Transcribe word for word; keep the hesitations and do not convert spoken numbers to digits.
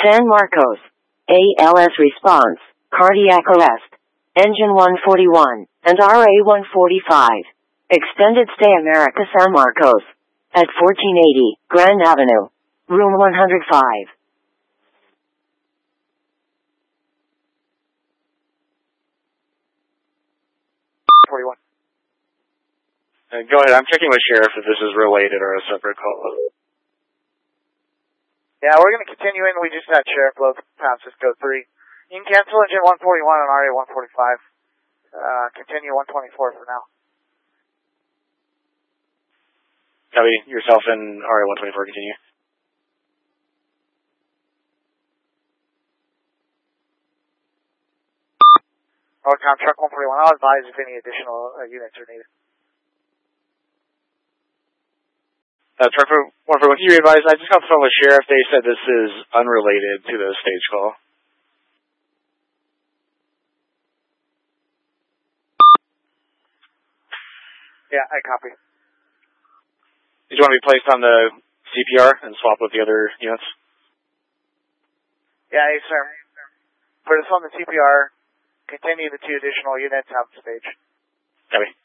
San Marcos. A L S response, cardiac arrest. Engine one forty-one, and R A one forty-five. Extended stay America San Marcos. At fourteen eighty, Grand Avenue. Room one hundred five. forty-one. Uh, go ahead, I'm checking with Sheriff if this is related or a separate call. Yeah, we're going to continue in. We just had Sheriff load San Francisco three. You can cancel engine one forty-one and R A one forty-five. Uh, continue one twenty-four for now. Copy, yourself and R A one twenty-four continue. Northbound truck one forty-one, I'll advise if any additional uh, units are needed. Uh, truck one forty-one, can you advise? I just got the phone with Sheriff. They said this is unrelated to the stage call. Yeah, I copy. Did you want to be placed on the C P R and swap with the other units? Yeah, yes, sir. Put us on the C P R. Continue the two additional units out the stage. Copy.